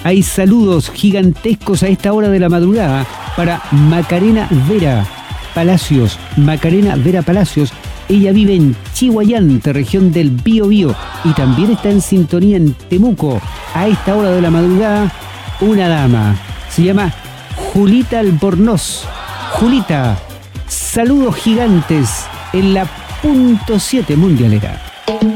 Hay saludos gigantescos a esta hora de la madrugada para Macarena Vera Palacios. Macarena Vera Palacios. Ella vive en Chihuayante, región del Biobío, y también está en sintonía en Temuco. A esta hora de la madrugada, una dama. Se llama Julita Albornoz. Julita, saludos gigantes en la .7 mundialera.